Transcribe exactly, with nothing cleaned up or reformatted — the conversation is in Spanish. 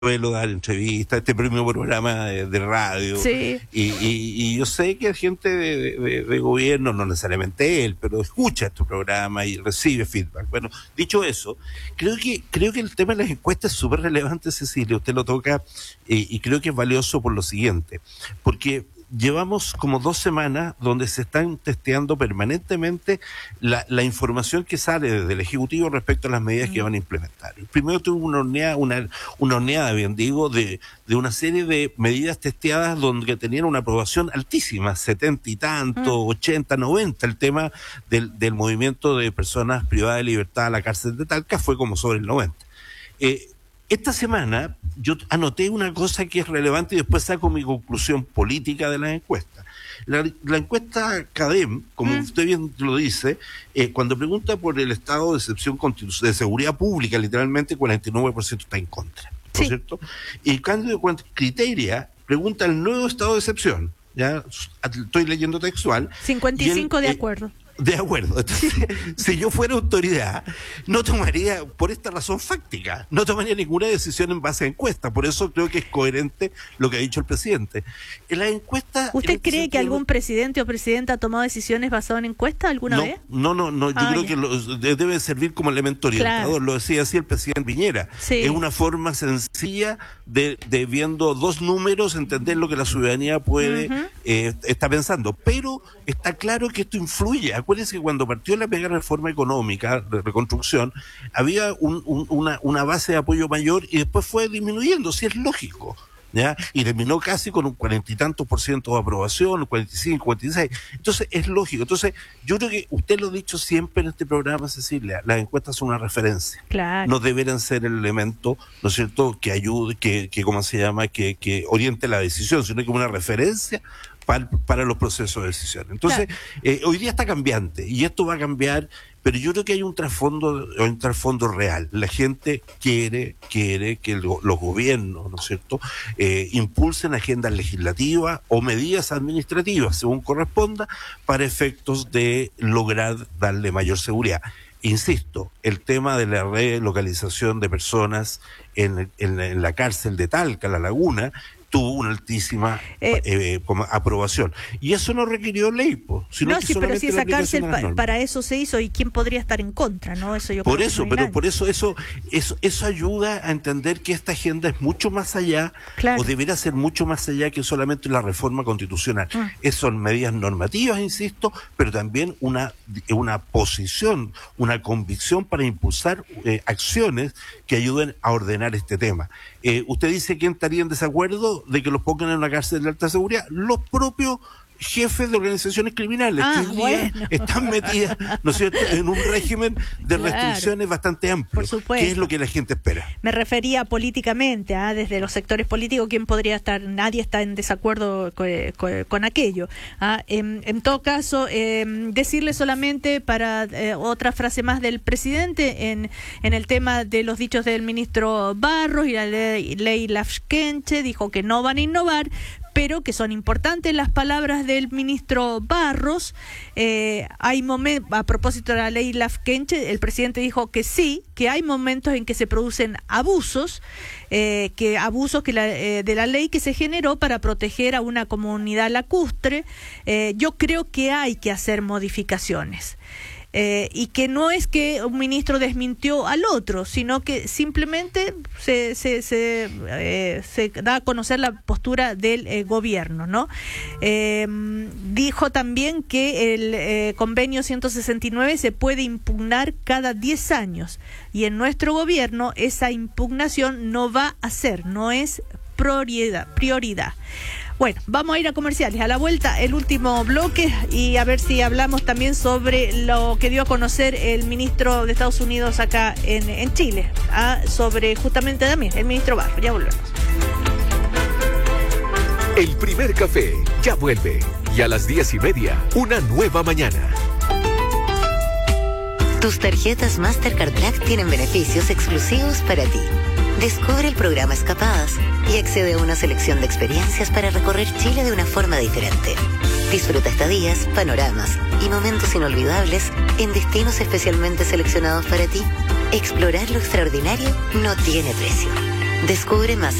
verlo dar entrevistas, este primer programa de, de radio. Sí. Y, y, y yo sé que hay gente de, de, de gobierno, no necesariamente él, pero escucha este programa y recibe feedback. Bueno, dicho eso, creo que creo que el tema de las encuestas es súper relevante, Cecilia, usted lo toca, eh, y creo que es valioso por lo siguiente, porque llevamos como dos semanas donde se están testeando permanentemente la, la información que sale desde el Ejecutivo respecto a las medidas que van a implementar. Primero tuvo una horneada, una, una horneada, bien digo, de, de una serie de medidas testeadas donde tenían una aprobación altísima, setenta y tanto, ochenta, noventa. El tema del, del movimiento de personas privadas de libertad a la cárcel de Talca fue como sobre el noventa. Eh, Esta semana yo anoté una cosa que es relevante y después saco mi conclusión política de las encuestas. La, la encuesta CADEM, como mm. usted bien lo dice, eh, cuando pregunta por el estado de excepción de seguridad pública, literalmente cuarenta y nueve por ciento está en contra, ¿no es sí. cierto? Y el cambio de criteria pregunta el nuevo estado de excepción, ya estoy leyendo textual. cincuenta y cinco el, de eh, acuerdo. De acuerdo. Entonces, si yo fuera autoridad, no tomaría, por esta razón fáctica, no tomaría ninguna decisión en base a encuesta. Por eso creo que es coherente lo que ha dicho el presidente. En la encuesta... ¿Usted en este cree que sentido, algún presidente o presidenta ha tomado decisiones basadas en encuesta alguna no, vez? No, no, no. Yo ah, creo ya. que lo, debe servir como elemento orientador. Claro. Lo decía así el presidente Piñera. Sí. Es una forma sencilla de, de viendo dos números, entender lo que la ciudadanía puede uh-huh. eh, está pensando. Pero está claro que esto influye. Acuérdense que cuando partió la mega reforma económica de reconstrucción, había un, un, una, una base de apoyo mayor y después fue disminuyendo, si es lógico, ¿ya? Y terminó casi con un cuarenta y tantos por ciento de aprobación, cuarenta y cinco, cuarenta y seis. Entonces es lógico. Entonces yo creo que usted lo ha dicho siempre en este programa, Cecilia, las encuestas son una referencia. Claro. No deberán ser el elemento, ¿no es cierto?, que ayude, que, que ¿cómo se llama?, que, que oriente la decisión, sino como una referencia Para, para los procesos de decisión. Entonces, claro. eh, hoy día está cambiante y esto va a cambiar, pero yo creo que hay un trasfondo, un trasfondo real. La gente quiere, quiere que el, los gobiernos, ¿no es cierto?, eh, impulsen agendas legislativas o medidas administrativas, según corresponda, para efectos de lograr darle mayor seguridad. Insisto, el tema de la relocalización de personas en, en, en la cárcel de Talca, La Laguna, tuvo una altísima eh, eh, como aprobación. Y eso no requirió ley, po, sino no, que sí, pero si esa cárcel pa, para eso se hizo, ¿y quién podría estar en contra? No, eso yo por creo eso, que no pero nadie. por eso eso eso eso ayuda a entender que esta agenda es mucho más allá, claro. o debería ser mucho más allá que solamente la reforma constitucional. Mm. Es, son medidas normativas, insisto, pero también una una posición, una convicción para impulsar eh, acciones que ayuden a ordenar este tema. Eh, usted dice quién estaría en desacuerdo de que los pongan en una cárcel de alta seguridad, los propios jefes de organizaciones criminales ah, que hoy día bueno. están metidas, ¿no es cierto?, en un régimen de claro. restricciones bastante amplio. Por supuesto. ¿Qué es lo que la gente espera? Me refería políticamente, ¿eh? Desde los sectores políticos, ¿quién podría estar? Nadie está en desacuerdo con, con, con aquello. ¿Ah? En, en todo caso, eh, decirle solamente para eh, otra frase más del presidente en, en el tema de los dichos del ministro Barros y la ley, ley Lafkenche, dijo que no van a innovar, pero que son importantes las palabras del ministro Barros. Eh, hay momentos, a propósito de la ley Lafkenche, el presidente dijo que sí, que hay momentos en que se producen abusos, eh, que abusos que la, eh, de la ley que se generó para proteger a una comunidad lacustre. Eh, yo creo que hay que hacer modificaciones. Eh, y que no es que un ministro desmintió al otro, sino que simplemente se se se, eh, se da a conocer la postura del eh, gobierno, ¿no? Eh, dijo también que el eh, convenio ciento sesenta y nueve se puede impugnar cada diez años y en nuestro gobierno esa impugnación no va a ser, no es prioridad, prioridad. Bueno, vamos a ir a comerciales. A la vuelta, el último bloque y a ver si hablamos también sobre lo que dio a conocer el ministro de Estados Unidos acá en, en Chile, ¿ah? Sobre justamente también el ministro Barros. Ya volvemos. El primer café ya vuelve y a las diez y media, una nueva mañana. Tus tarjetas Mastercard Black tienen beneficios exclusivos para ti. Descubre el programa Escapadas y accede a una selección de experiencias para recorrer Chile de una forma diferente. Disfruta estadías, panoramas y momentos inolvidables en destinos especialmente seleccionados para ti. Explorar lo extraordinario no tiene precio. Descubre más